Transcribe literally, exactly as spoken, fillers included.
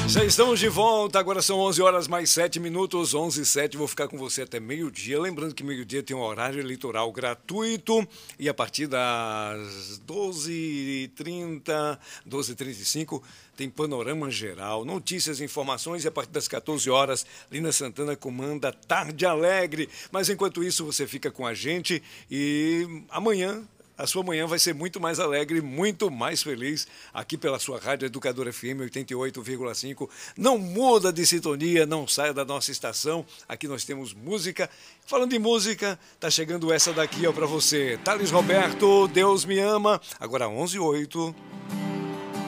Já estamos de volta, agora são onze horas mais sete minutos, onze e sete, vou ficar com você até meio-dia, lembrando que meio-dia tem um horário eleitoral gratuito e a partir das doze e trinta, doze e trinta e cinco tem panorama geral, notícias, informações e a partir das quatorze horas, Lina Santana comanda Tarde Alegre, mas enquanto isso você fica com a gente e amanhã a sua manhã vai ser muito mais alegre, muito mais feliz, aqui pela sua Rádio Educadora F M oitenta e oito vírgula cinco. Não muda de sintonia, não saia da nossa estação. Aqui nós temos música. Falando em música, tá chegando essa daqui ó para você. Thales Roberto, Deus me ama. Agora onze e oito.